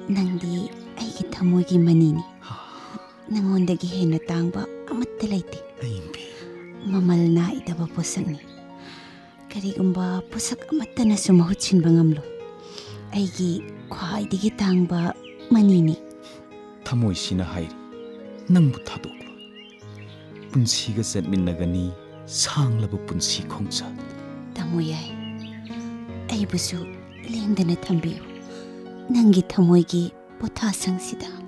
ꯅꯪꯗꯤ ꯑꯩꯒꯤ ꯊꯃꯣꯏꯒꯤ ꯃꯅꯤꯅꯤ ꯅꯪꯉꯣꯟꯗꯒꯤ ꯍꯦꯟꯅ ꯇꯥꯡꯕ ꯑꯃꯠꯇ ꯂꯩꯇꯦ ꯃꯃꯜ ꯅꯥꯏꯗꯕ ꯄꯣꯠꯁꯛꯅꯤ ꯀꯔꯤꯒꯨꯝꯕ ꯄꯣꯠꯁꯛ ꯑꯃꯠꯇꯅꯁꯨ ꯃꯍꯨꯠ ꯁꯤꯟꯕ ꯉꯝꯂꯣꯏ ꯑꯩꯒꯤ ꯈ꯭ꯋꯥꯏꯗꯒꯤ ꯇꯥꯡꯕ ꯃꯅꯤꯅꯤ ꯊꯃꯣꯏꯁꯤꯅ ꯍꯥꯏꯔꯤ ꯅꯪꯕꯨ ꯊꯥꯗꯣꯛꯂꯣꯏ ꯄꯨꯟꯁꯤꯒ ꯆꯠꯃꯤꯟꯅꯒꯅꯤ ꯁꯥꯡꯂꯕ ꯄꯨꯟꯁꯤ ꯈꯣꯡꯆꯠ ꯇꯥꯃꯣ ꯌꯥꯏ ꯑꯩꯕꯨꯁꯨ ꯂꯦꯡꯗꯅ ꯊꯝꯕꯤꯌꯨ ꯅꯪꯒꯤ ꯊꯃꯣꯏꯒꯤ ꯄꯣꯊꯥꯁꯪꯁꯤꯗ